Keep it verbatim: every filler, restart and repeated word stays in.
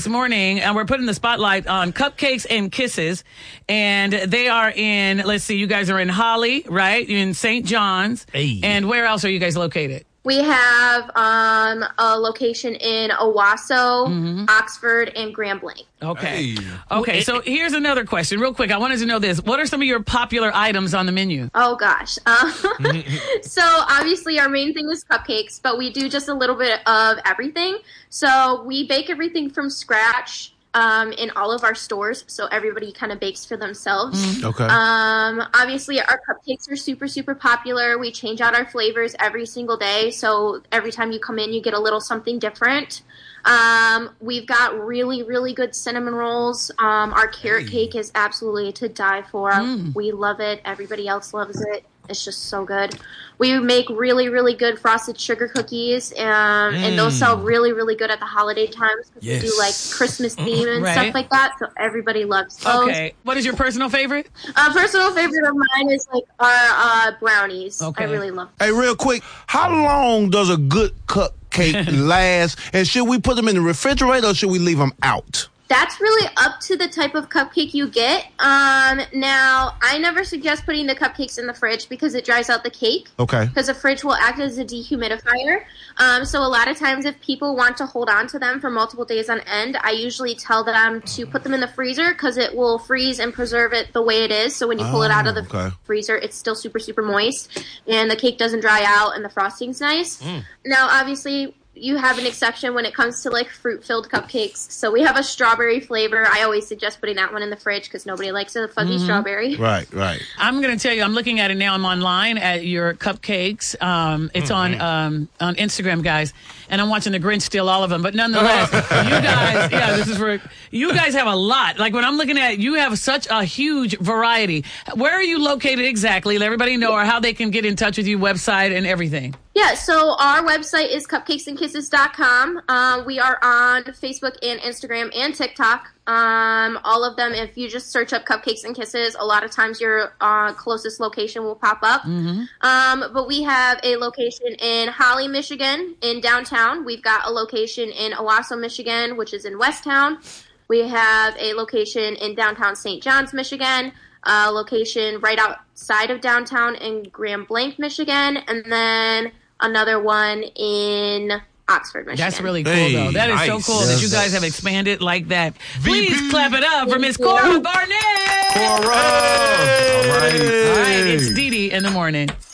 this morning, and we're putting the spotlight on Cupcakes and Kisses. And they are in, let's see, you guys are in Holly, right? You're in Saint John's. Hey. And where else are you guys located? We have um, a location in Owasso, mm-hmm. Oxford, and Grand Blanc. Okay. Hey. Okay, so here's another question, real quick. I wanted to know this. What are some of your popular items on the menu? Oh, gosh. Uh, so, obviously, our main thing is cupcakes, but we do just a little bit of everything. So, we bake everything from scratch. Um, in all of our stores, so everybody kind of bakes for themselves. Mm. Okay. Um, obviously, our cupcakes are super, super popular. We change out our flavors every single day, so every time you come in, you get a little something different. Um, we've got really, really good cinnamon rolls. Um, our carrot hey. cake is absolutely to die for. Mm. We love it. Everybody else loves it. It's just so good. We make really, really good frosted sugar cookies, um, mm. and those sell really, really good at the holiday times because yes. we do like Christmas theme and right. stuff like that. So everybody loves those. Okay. What is your personal favorite? A personal favorite of mine is like our uh, brownies. Okay. I really love them. Hey, real quick, how long does a good cupcake last? And should we put them in the refrigerator or should we leave them out? That's really up to the type of cupcake you get. Um, now, I never suggest putting the cupcakes in the fridge because it dries out the cake. Okay. Because the fridge will act as a dehumidifier. Um, so a lot of times if people want to hold on to them for multiple days on end, I usually tell them to put them in the freezer because it will freeze and preserve it the way it is. So when you pull oh, it out of the okay. freezer, it's still super, super moist. And the cake doesn't dry out and the frosting's nice. Mm. Now, obviously, you have an exception when it comes to like fruit-filled cupcakes. So we have a strawberry flavor. I always suggest putting that one in the fridge because nobody likes a fuzzy mm-hmm. strawberry. Right, right. I'm going to tell you, I'm looking at it now. I'm online at your cupcakes. Um, it's mm-hmm. on um, on Instagram, guys. And I'm watching the Grinch steal all of them. But nonetheless, you guys, yeah, this is for, you guys have a lot. Like when I'm looking at it, you have such a huge variety. Where are you located exactly? Let everybody know or how they can get in touch with you, website and everything. Yeah, so our website is cupcakes and kisses dot com. Uh, we are on Facebook and Instagram and TikTok. Um, all of them, if you just search up Cupcakes and Kisses, a lot of times your uh, closest location will pop up. Mm-hmm. Um, but we have a location in Holly, Michigan, in downtown. We've got a location in Owasso, Michigan, which is in Westtown. We have a location in downtown Saint John's, Michigan. A location right outside of downtown in Grand Blanc, Michigan. And then another one in Oxford, Michigan. That's really cool, hey, though. That is nice. So cool yes. that you guys have expanded like that. Please V P. Clap it up for Miss Cora Barnett. Cora. Hey. All right. All right. It's Dee Dee in the morning.